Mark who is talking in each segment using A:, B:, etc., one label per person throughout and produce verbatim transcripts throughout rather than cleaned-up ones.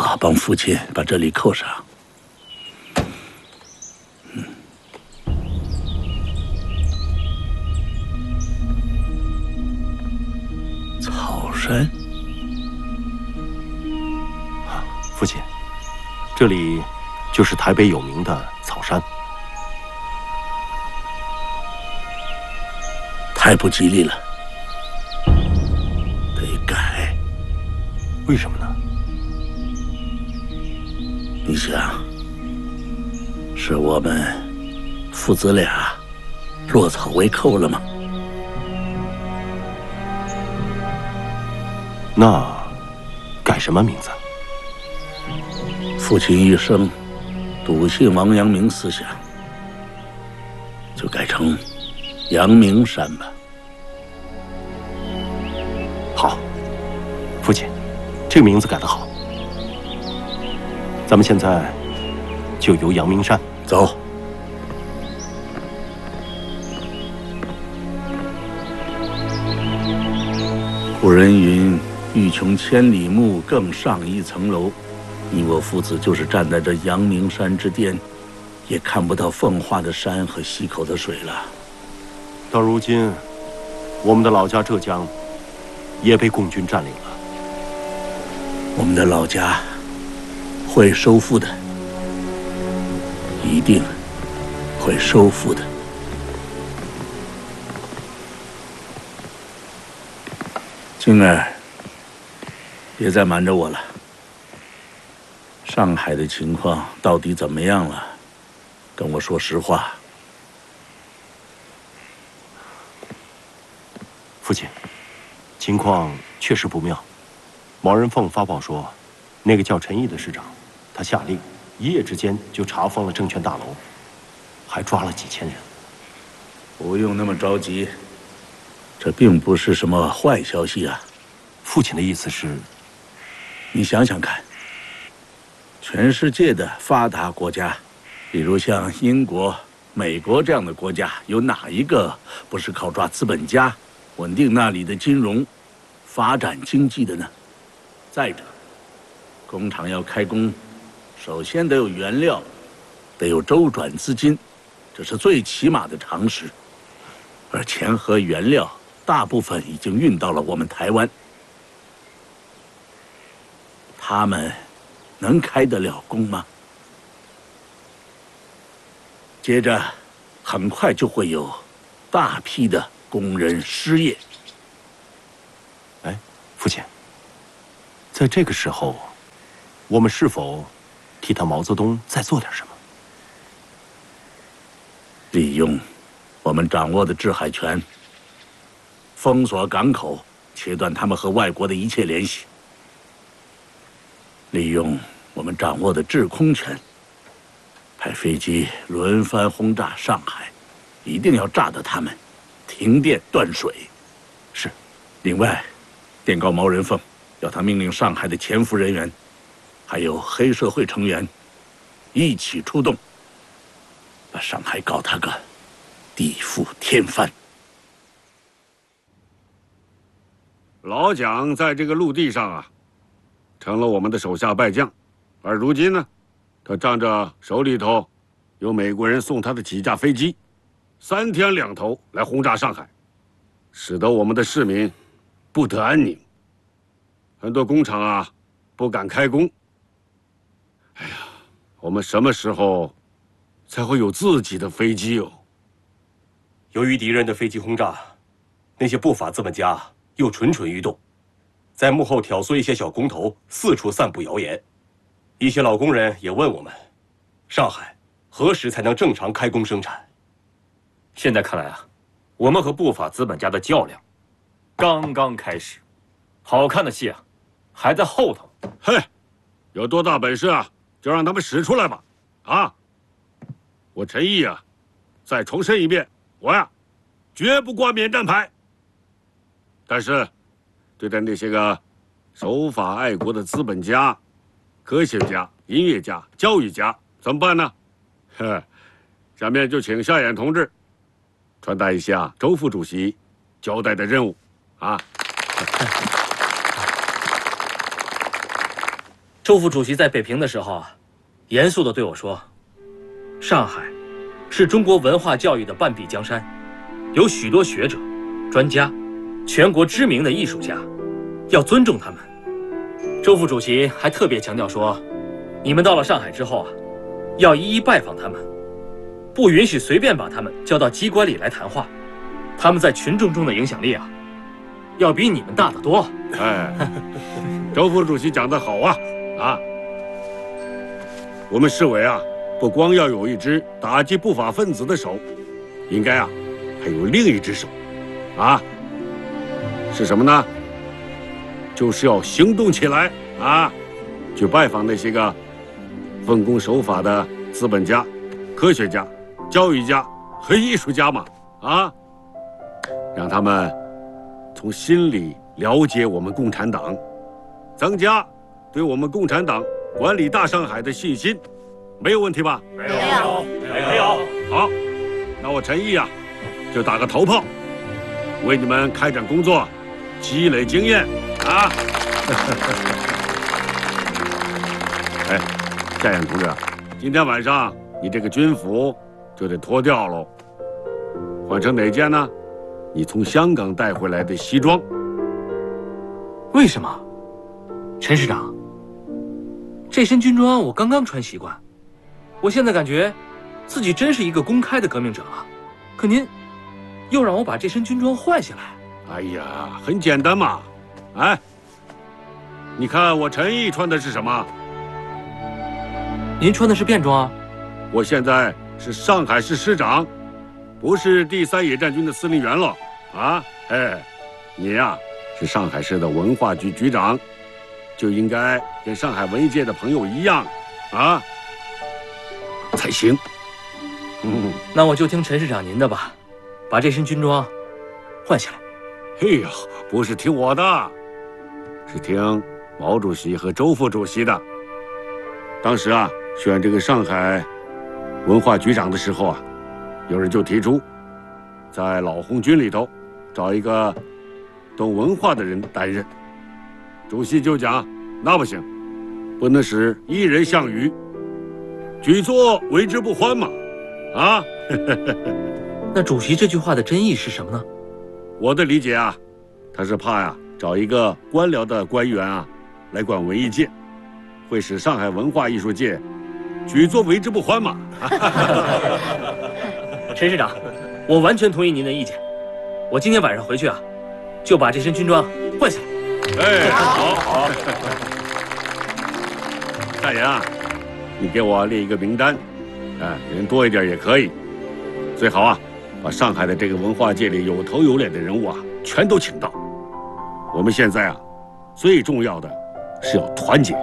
A: 啊，帮父亲把这里扣上。嗯。草山。
B: 父亲，这里就是台北有名的草山。
A: 太不吉利了，得改。
B: 为什么呢？
A: 你想，是我们父子俩落草为寇了吗？
B: 那改什么名字？
A: 父亲一生笃信王阳明思想，就改成阳明山吧。
B: 好，父亲，这个名字改得好。咱们现在就游阳明山。
A: 走。古人云：“欲穷千里目，更上一层楼。”你我父子就是站在这阳明山之巅，也看不到奉化的山和溪口的水了。
B: 到如今，我们的老家浙江也被共军占领了。
A: 我们的老家会收复的，一定会收复的。静儿，别再瞒着我了。上海的情况到底怎么样了？跟我说实话。
B: 父亲，情况确实不妙。毛人凤发报说，那个叫陈毅的市长，他下令一夜之间就查封了证券大楼，还抓了几千人。
A: 不用那么着急，这并不是什么坏消息啊。
B: 父亲的意思是，
A: 你想想看，全世界的发达国家，比如像英国、美国这样的国家，有哪一个不是靠抓资本家，稳定那里的金融，发展经济的呢？再者，工厂要开工，首先得有原料，得有周转资金，这是最起码的常识。而钱和原料大部分已经运到了我们台湾，他们能开得了工吗？接着，很快就会有大批的工人失业。
B: 哎，父亲，在这个时候，我们是否替他毛泽东再做点什么？
A: 利用我们掌握的制海权，封锁港口，切断他们和外国的一切联系；利用我们掌握的制空权，派飞机轮番轰炸上海，一定要炸得他们停电断水。
B: 是。
A: 另外，电告毛人凤，要他命令上海的潜伏人员，还有黑社会成员，一起出动，把上海搞他个地覆天翻。
C: 老蒋在这个陆地上啊，成了我们的手下败将，而如今呢，他仗着手里头有美国人送他的几架飞机，三天两头来轰炸上海，使得我们的市民不得安宁。很多工厂啊不敢开工。哎呀，我们什么时候才会有自己的飞机哦？
B: 由于敌人的飞机轰炸，那些不法资本家又蠢蠢欲动，在幕后挑唆一些小工头，四处散布谣言。一些老工人也问我们，上海何时才能正常开工生产？
D: 现在看来啊，我们和不法资本家的较量刚刚开始，好看的戏啊还在后头。
C: 嘿，有多大本事啊，就让他们使出来吧！啊，我陈毅啊，再重申一遍，我呀，绝不挂免战牌。但是，对待那些个守法爱国的资本家、科学家、音乐家、教育家，怎么办呢？呵，下面就请夏衍同志传达一下周副主席交代的任务，啊。
E: 周副主席在北平的时候啊，严肃地对我说：“上海是中国文化教育的半壁江山，有许多学者、专家，全国知名的艺术家，要尊重他们。”周副主席还特别强调说：“你们到了上海之后啊，要一一拜访他们，不允许随便把他们叫到机关里来谈话。他们在群众中的影响力啊，要比你们大得多。”
C: 哎，周副主席讲得好啊！啊，我们市委啊，不光要有一只打击不法分子的手，应该啊，还有另一只手，啊，是什么呢？就是要行动起来啊，去拜访那些个奉公守法的资本家、科学家、教育家和艺术家嘛，啊，让他们从心里了解我们共产党，增加对我们共产党管理大上海的信心，没有问题吧？
B: 没有，没有。
C: 好，那我陈毅啊，就打个头炮，为你们开展工作，积累经验啊！哎，夏衍同志，今天晚上你这个军服就得脱掉喽，换成哪件呢？你从香港带回来的西装。
E: 为什么？陈市长，这身军装我刚刚穿习惯，我现在感觉自己真是一个公开的革命者了。可您又让我把这身军装换下来。
C: 哎呀，很简单嘛。哎，你看我陈毅穿的是什么？
E: 您穿的是便装啊？
C: 我现在是上海市市长，不是第三野战军的司令员了啊！哎，你呀、啊、是上海市的文化局局长，就应该跟上海文艺界的朋友一样啊才行。嗯，
E: 那我就听陈市长您的吧，把这身军装换下来。
C: 嘿呀，不是听我的，是听毛主席和周副主席的。当时啊，选这个上海文化局长的时候啊，有人就提出，在老红军里头找一个懂文化的人担任。主席就讲，那不行，不能使一人项羽，举座为之不欢嘛，啊！
E: 那主席这句话的真意是什么呢？
C: 我的理解啊，他是怕呀，找一个官僚的官员啊，来管文艺界，会使上海文化艺术界举座为之不欢嘛。
E: 陈市长，我完全同意您的意见。我今天晚上回去啊，就把这身军装换下来。
C: 哎，好，好。大爷啊，你给我列一个名单，哎，人多一点也可以，最好啊，把上海的这个文化界里有头有脸的人物啊，全都请到。我们现在啊，最重要的是要团结。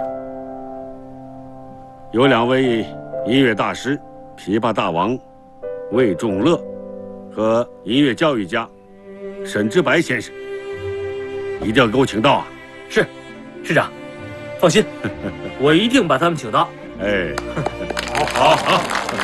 C: 有两位音乐大师，琵琶大王魏仲乐和音乐教育家沈之白先生，一定要给我请到啊！
E: 是，市长，放心，我一定把他们请到。
C: 哎，好，好，好。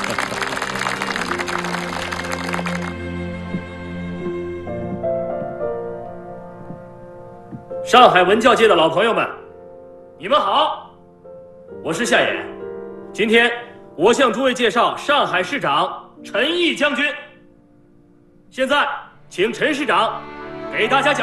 E: 上海文教界的老朋友们，你们好，我是夏衍。今天我向诸位介绍上海市长陈毅将军。现在，请陈市长给大家讲。